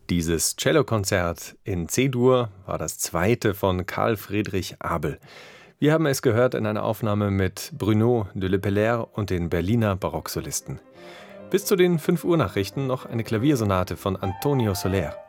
Dieses Cellokonzert in C-Dur war das zweite von Carl Friedrich Abel. Wir haben es gehört in einer Aufnahme mit Bruno de Lepellère und den Berliner Barocksolisten. Bis zu den 5 Uhr Nachrichten noch eine Klaviersonate von Antonio Soler.